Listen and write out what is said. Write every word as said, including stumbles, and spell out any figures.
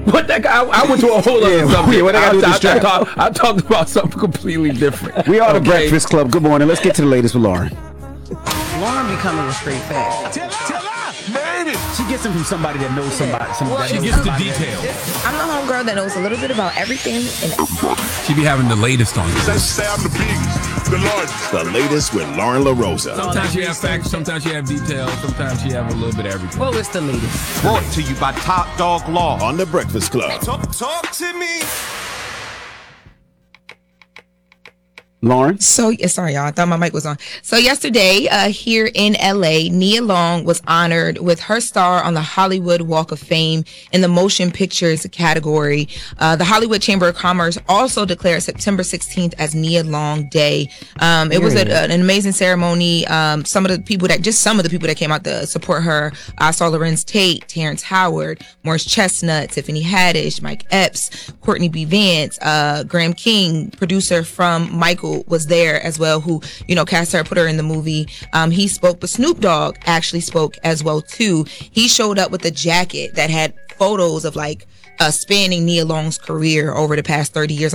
What that guy? I went to a whole other Yeah, subject. yeah, what I gotta do with I, this track? I, talk, I talked about something completely different. We are the Okay. Breakfast Club. Good morning. Let's get to the latest with Lauren. Lauren becoming a straight fact. Tell, tell her, made it. She gets them from somebody that knows somebody. somebody She that knows gets the somebody. details. I'm the homegirl that knows a little bit about everything. And She be having the latest on you. They say I'm the biggest, the largest. The latest with Lauren LaRosa. Sometimes you have facts, sometimes you have details, sometimes you have a little bit of everything. What was the latest? Brought to you by Top Dog Law. On the Breakfast Club. Talk, talk to me. Lauren? So, yeah, sorry, y'all. I thought my mic was on. So, yesterday, uh, here in L A, Nia Long was honored with her star on the Hollywood Walk of Fame in the motion pictures category. Uh, the Hollywood Chamber of Commerce also declared September sixteenth as Nia Long Day. Um, it was a, an amazing ceremony. Um, some of the people that, just some of the people that came out to support her, I saw Lorenz Tate, Terrence Howard, Morris Chestnut, Tiffany Haddish, Mike Epps, Courtney B. Vance, uh, Graham King, producer from Michael, was there as well, who, you know, cast her, put her in the movie. Um, he spoke, but Snoop Dogg actually spoke as well too. He showed up with a jacket that had photos of like uh, spanning Nia Long's career over the past thirty years.